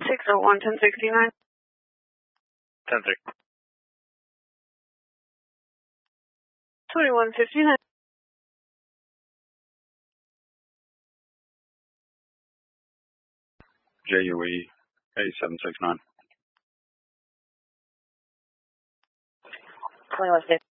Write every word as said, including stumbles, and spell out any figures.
six oh one, ten sixty-nine. ten three. twenty-one fifty-nine. J U E eight seven six nine. twenty-one fifty.